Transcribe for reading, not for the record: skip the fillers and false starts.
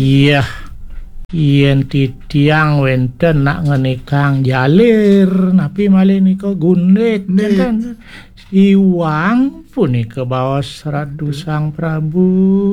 Iya, yen titiang wenten nak ngenikang jalir, napi malih nika gundik enten. Iwang punika baos ratu Sang Prabu.